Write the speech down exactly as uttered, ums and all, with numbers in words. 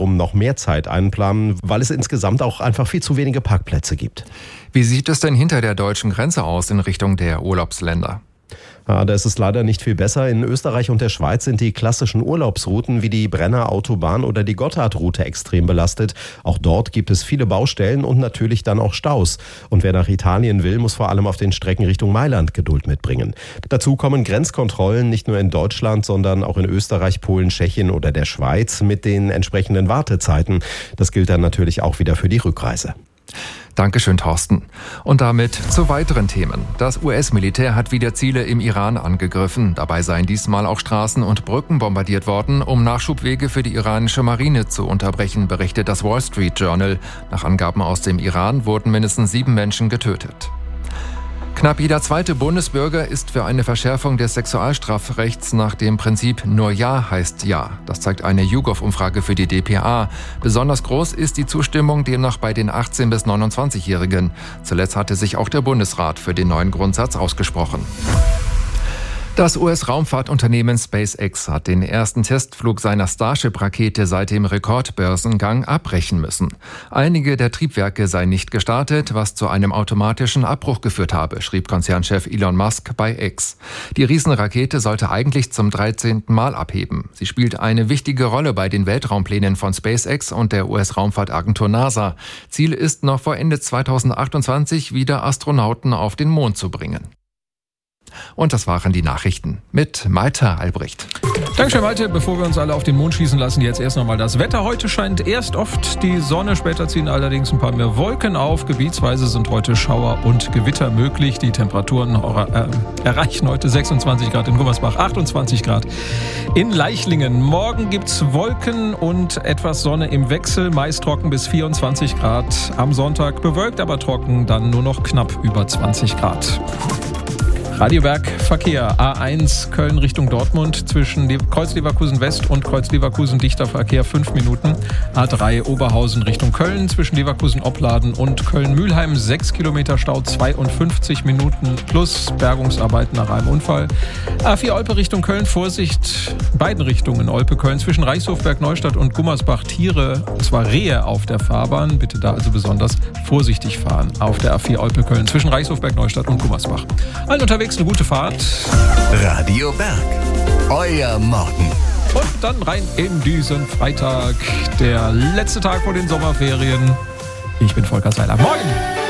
wiederum noch mehr Zeit einplanen, weil es insgesamt auch einfach viel zu wenige Parkplätze gibt. Wie sieht es denn hinter der deutschen Grenze aus in Richtung der Urlaubsländer? Ja, da ist es leider nicht viel besser. In Österreich und der Schweiz sind die klassischen Urlaubsrouten wie die Brenner Autobahn oder die Gotthardroute extrem belastet. Auch dort gibt es viele Baustellen und natürlich dann auch Staus. Und wer nach Italien will, muss vor allem auf den Strecken Richtung Mailand Geduld mitbringen. Dazu kommen Grenzkontrollen nicht nur in Deutschland, sondern auch in Österreich, Polen, Tschechien oder der Schweiz mit den entsprechenden Wartezeiten. Das gilt dann natürlich auch wieder für die Rückreise. Dankeschön, Thorsten. Und damit zu weiteren Themen. Das U S-Militär hat wieder Ziele im Iran angegriffen. Dabei seien diesmal auch Straßen und Brücken bombardiert worden, um Nachschubwege für die iranische Marine zu unterbrechen, berichtet das Wall Street Journal. Nach Angaben aus dem Iran wurden mindestens sieben Menschen getötet. Knapp jeder zweite Bundesbürger ist für eine Verschärfung des Sexualstrafrechts nach dem Prinzip nur Ja heißt Ja. Das zeigt eine YouGov-Umfrage für die D P A. Besonders groß ist die Zustimmung demnach bei den achtzehn- bis neunundzwanzigjährigen. Zuletzt hatte sich auch der Bundesrat für den neuen Grundsatz ausgesprochen. Das U S-Raumfahrtunternehmen SpaceX hat den ersten Testflug seiner Starship-Rakete seit dem Rekordbörsengang abbrechen müssen. Einige der Triebwerke seien nicht gestartet, was zu einem automatischen Abbruch geführt habe, schrieb Konzernchef Elon Musk bei X. Die Riesenrakete sollte eigentlich zum dreizehnten Mal abheben. Sie spielt eine wichtige Rolle bei den Weltraumplänen von SpaceX und der U S-Raumfahrtagentur NASA. Ziel ist noch vor Ende zweitausendachtundzwanzig wieder Astronauten auf den Mond zu bringen. Und das waren die Nachrichten mit Malte Albrecht. Dankeschön, Malte. Bevor wir uns alle auf den Mond schießen lassen, jetzt erst nochmal das Wetter. Heute scheint erst oft die Sonne, später ziehen allerdings ein paar mehr Wolken auf. Gebietsweise sind heute Schauer und Gewitter möglich. Die Temperaturen äh, erreichen heute sechsundzwanzig Grad in Gummersbach, achtundzwanzig Grad in Leichlingen. Morgen gibt's Wolken und etwas Sonne im Wechsel, meist trocken bis vierundzwanzig Grad. Am Sonntag bewölkt, aber trocken, dann nur noch knapp über zwanzig Grad. Radioberg Verkehr. A eins Köln Richtung Dortmund zwischen Kreuz Leverkusen West und Kreuz Leverkusen dichter Verkehr fünf Minuten. A drei Oberhausen Richtung Köln zwischen Leverkusen Opladen und Köln Mülheim sechs Kilometer Stau, zweiundfünfzig Minuten plus Bergungsarbeiten nach einem Unfall. A vier Olpe Richtung Köln, Vorsicht, beiden Richtungen Olpe Köln zwischen Reichshofberg Neustadt und Gummersbach Tiere, und zwar Rehe auf der Fahrbahn. Bitte da also besonders vorsichtig fahren auf der A vier Olpe Köln zwischen Reichshofberg Neustadt und Gummersbach. Allen unterwegs eine gute Fahrt. Radio Berg, euer Morgen. Und dann rein in diesen Freitag, der letzte Tag vor den Sommerferien. Ich bin Volker Seiler. Moin!